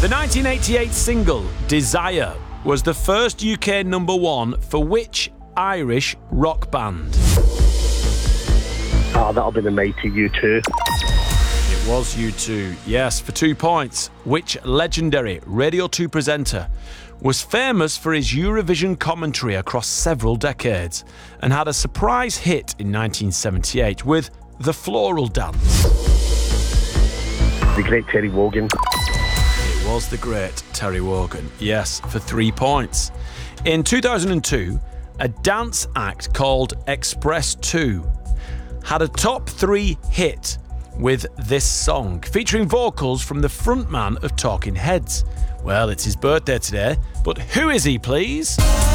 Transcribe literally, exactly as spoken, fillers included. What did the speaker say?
The nineteen eighty-eight single, Desire, was the first U K number one for which Irish rock band? Oh, that'll be the mighty U two. It was U two, yes, for two points. Which legendary Radio two presenter was famous for his Eurovision commentary across several decades and had a surprise hit in nineteen seventy-eight with The Floral Dance? The great Terry Wogan. It was the great Terry Wogan, yes, for three points. In two thousand two, a dance act called Express two had a top three hit with this song, featuring vocals from the frontman of Talking Heads. Well, it's his birthday today, but who is he, please?